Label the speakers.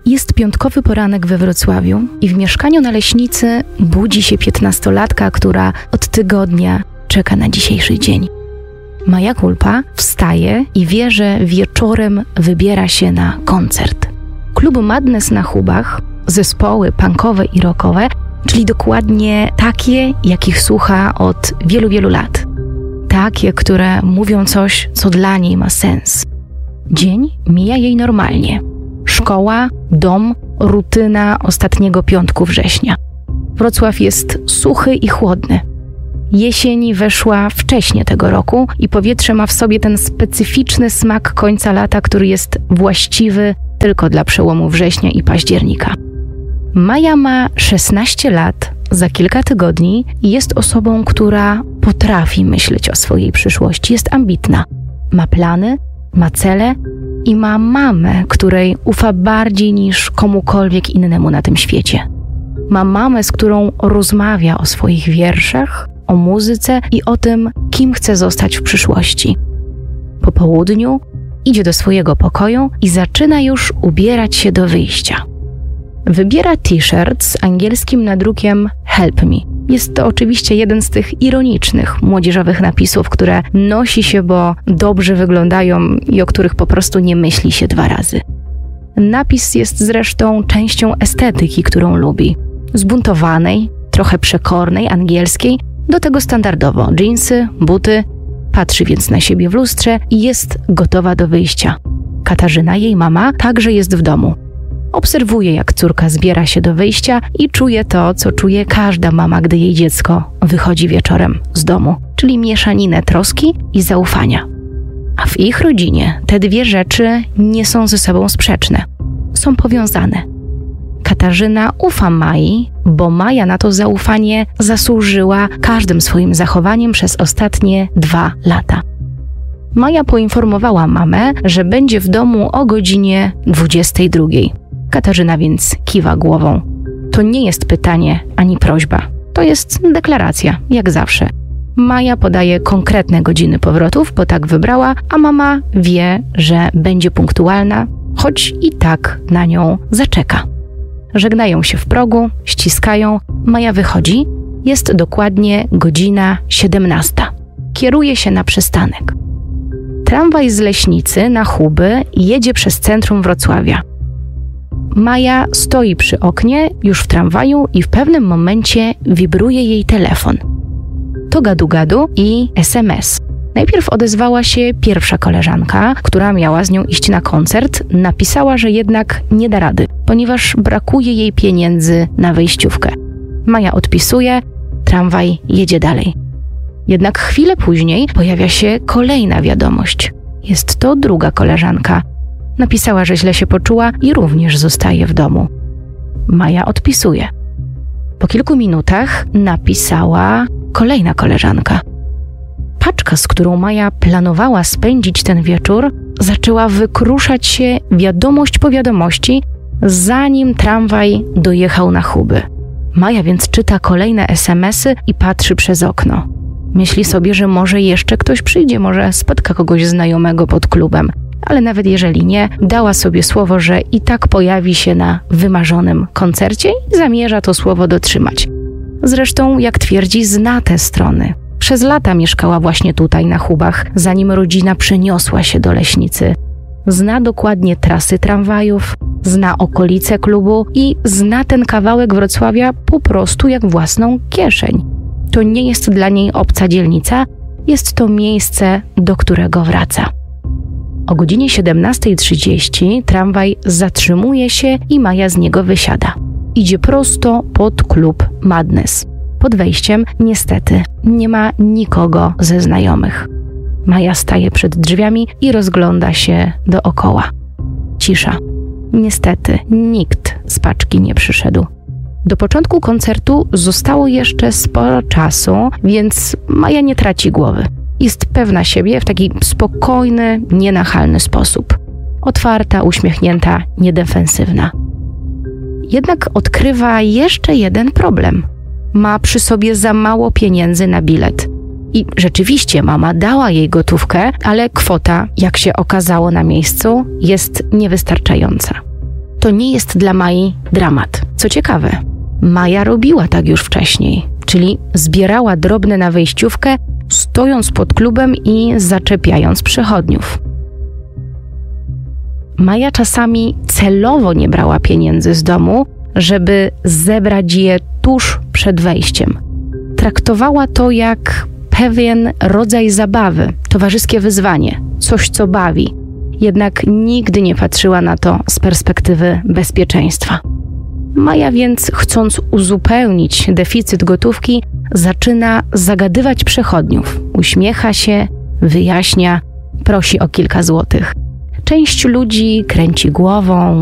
Speaker 1: Jest piątkowy poranek we Wrocławiu i w mieszkaniu na Leśnicy budzi się 15-latka, która od tygodnia czeka na dzisiejszy dzień. Maja Kulpa wstaje i wie, że wieczorem wybiera się na koncert. Klub Madness na Hubach, zespoły punkowe i rockowe, czyli dokładnie takie, jakich słucha od wielu, wielu lat. Takie, które mówią coś, co dla niej ma sens. Dzień mija jej normalnie. Szkoła, dom, rutyna ostatniego piątku września. Wrocław jest suchy i chłodny. Jesień weszła wcześnie tego roku i powietrze ma w sobie ten specyficzny smak końca lata, który jest właściwy tylko dla przełomu września i października. Maja ma 16 lat, za kilka tygodni i jest osobą, która potrafi myśleć o swojej przyszłości. Jest ambitna, ma plany, ma cele i ma mamę, której ufa bardziej niż komukolwiek innemu na tym świecie. Ma mamę, z którą rozmawia o swoich wierszach, o muzyce i o tym, kim chce zostać w przyszłości. Po południu idzie do swojego pokoju i zaczyna już ubierać się do wyjścia. Wybiera t-shirt z angielskim nadrukiem Help Me. Jest to oczywiście jeden z tych ironicznych, młodzieżowych napisów, które nosi się, bo dobrze wyglądają i o których po prostu nie myśli się dwa razy. Napis jest zresztą częścią estetyki, którą lubi. Zbuntowanej, trochę przekornej, angielskiej, do tego standardowo dżinsy, buty. Patrzy więc na siebie w lustrze i jest gotowa do wyjścia. Katarzyna, jej mama, także jest w domu. Obserwuje, jak córka zbiera się do wyjścia i czuje to, co czuje każda mama, gdy jej dziecko wychodzi wieczorem z domu, czyli mieszaninę troski i zaufania. A w ich rodzinie te dwie rzeczy nie są ze sobą sprzeczne. Są powiązane. Katarzyna ufa Mai, bo Maja na to zaufanie zasłużyła każdym swoim zachowaniem przez ostatnie 2 lata. Maja poinformowała mamę, że będzie w domu o godzinie 22. Katarzyna więc kiwa głową. To nie jest pytanie ani prośba. To jest deklaracja, jak zawsze. Maja podaje konkretne godziny powrotów, bo tak wybrała, a mama wie, że będzie punktualna, choć i tak na nią zaczeka. Żegnają się w progu, ściskają, Maja wychodzi. Jest dokładnie godzina 17. Kieruje się na przystanek. Tramwaj z Leśnicy na Huby jedzie przez centrum Wrocławia. Maja stoi przy oknie, już w tramwaju i w pewnym momencie wibruje jej telefon. To gadu-gadu i SMS. Najpierw odezwała się pierwsza koleżanka, która miała z nią iść na koncert. Napisała, że jednak nie da rady, ponieważ brakuje jej pieniędzy na wejściówkę. Maja odpisuje, tramwaj jedzie dalej. Jednak chwilę później pojawia się kolejna wiadomość. Jest to druga koleżanka. Napisała, że źle się poczuła i również zostaje w domu. Maja odpisuje. Po kilku minutach napisała kolejna koleżanka. Paczka, z którą Maja planowała spędzić ten wieczór, zaczęła wykruszać się wiadomość po wiadomości, zanim tramwaj dojechał na Huby. Maja więc czyta kolejne SMS-y i patrzy przez okno. Myśli sobie, że może jeszcze ktoś przyjdzie, może spotka kogoś znajomego pod klubem. Ale nawet jeżeli nie, dała sobie słowo, że i tak pojawi się na wymarzonym koncercie i zamierza to słowo dotrzymać. Zresztą, jak twierdzi, zna te strony. Przez lata mieszkała właśnie tutaj na Hubach, zanim rodzina przeniosła się do Leśnicy. Zna dokładnie trasy tramwajów, zna okolice klubu i zna ten kawałek Wrocławia po prostu jak własną kieszeń. To nie jest dla niej obca dzielnica, jest to miejsce, do którego wraca. O godzinie 17:30 tramwaj zatrzymuje się i Maja z niego wysiada. Idzie prosto pod klub Madness. Pod wejściem, niestety, nie ma nikogo ze znajomych. Maja staje przed drzwiami i rozgląda się dookoła. Cisza. Niestety, nikt z paczki nie przyszedł. Do początku koncertu zostało jeszcze sporo czasu, więc Maja nie traci głowy. Jest pewna siebie w taki spokojny, nienachalny sposób. Otwarta, uśmiechnięta, niedefensywna. Jednak odkrywa jeszcze jeden problem. Ma przy sobie za mało pieniędzy na bilet. I rzeczywiście mama dała jej gotówkę, ale kwota, jak się okazało na miejscu, jest niewystarczająca. to nie jest dla Mai dramat. Co ciekawe, Maja robiła tak już wcześniej, czyli zbierała drobne na wejściówkę, stojąc pod klubem i zaczepiając przechodniów. Maja czasami celowo nie brała pieniędzy z domu, żeby zebrać je tuż przed wejściem. Traktowała to jak pewien rodzaj zabawy, towarzyskie wyzwanie, coś co bawi. Jednak nigdy nie patrzyła na to z perspektywy bezpieczeństwa. Maja więc, chcąc uzupełnić deficyt gotówki, zaczyna zagadywać przechodniów. Uśmiecha się, wyjaśnia, prosi o kilka złotych. Część ludzi kręci głową,